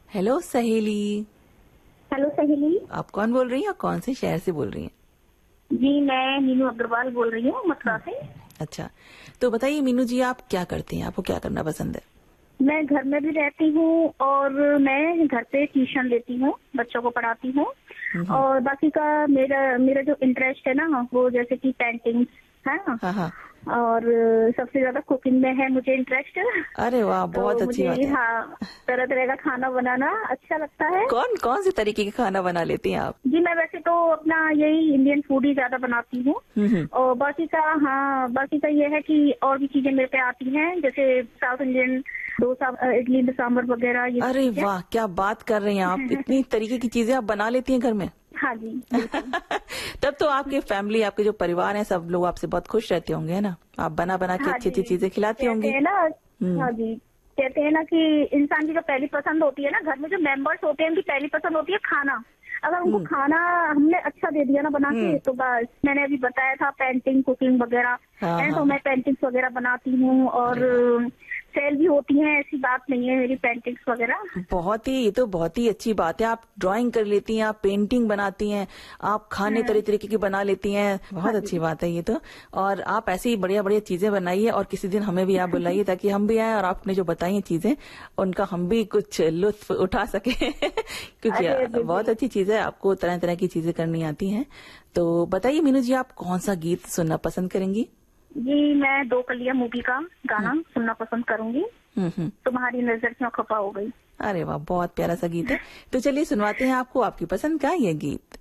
Hello सहेली। Hello सहेली। आप कौन बोल रही हैं और कौन से शहर से बोल रही हैं? जी मैं मीनू अग्रवाल बोल रही हूँ मथुरा से। अच्छा, तो बताइए मीनू जी, आप क्या करती हैं? आपको क्या करना पसंद है? मैं घर में भी रहती हूँ और मैं घर पे ट्यूशन लेती हूँ, बच्चों को पढ़ाती हूँ। हम्म। और बाकी का मेरा मेरा जो इंटरेस्ट है ना वो जैसे कि पेंटिंग्स है ना। हाँ हाँ। और सबसे ज्यादा कुकिंग में है मुझे इंटरेस्ट। अरे वाह, बहुत तो अच्छी मुझे बात है। हाँ तरह तरह का खाना बनाना अच्छा लगता है। कौन कौन से तरीके का खाना बना लेती हैं आप? जी मैं वैसे तो अपना यही इंडियन फूड ही ज्यादा बनाती हूँ। हम्म। और बाकी का ये है कि और भी चीजें मेरे पे आती हैं, जैसे साउथ इंडियन डोसा, इडली सांभर वगैरह ये सब अरे चीजें। वाह, क्या बात कर रही हैं आप! इतनी तरीके की चीजें आप बना लेती हैं घर में। हाँ जी बिल्कुल। तब तो आपके फैमिली, आपके जो परिवार है, सब लोग आपसे बहुत खुश रहते होंगे, है ना? आप बना बना के हाँ अच्छी अच्छी जी चीजें खिलाती कहते होंगी। हैं ना। हम्म। हाँ जी कहते हैं ना कि इंसान की जो पहली पसंद होती है ना, घर में जो मेंबर्स होते हैं उनकी पहली पसंद होती है खाना। अगर उनको हम्म। खाना हमने अच्छा दे दिया ना बना के, हम्म। तो बस मैंने अभी बताया था पेंटिंग कुकिंग वगैरह हाँ है, हाँ तो हाँ। मैं पेंटिंग्स वगैरह बनाती हूँ और अरे वाह, सेल भी होती हैं, ऐसी बात नहीं है मेरी पेंटिंग्स वगैरह। बहुत ही, ये तो बहुत ही अच्छी बात है। आप ड्राइंग कर लेती हैं, आप पेंटिंग बनाती हैं, आप खाने तरह तरीके की बना लेती हैं। हाँ बहुत अच्छी जी। बात है ये तो। और आप ऐसी ही बढ़िया बढ़िया चीजें बनाइए और किसी दिन हमें भी आप बुलाइए ताकि हम भी आए और आपने जो बताई हैं चीजें उनका हम भी कुछ लुत्फ उठा सके। अरे क्योंकि बहुत बिल्कुल। अच्छी चीज है, आपको तरह तरह की चीजें करनी आती हैं। तो बताइए मीनू जी, आप कौन सा गीत सुनना पसंद करेंगी? जी मैं दो कलियां मूवी का हम्म। गाना सुनना पसंद करूंगी। हम्म। तुम्हारी नजर क्यों खफा हो गई। अरे वाह, बहुत प्यारा सा गीत है। तो चलिए सुनवाते हैं आपको आपकी पसंद का ये गीत।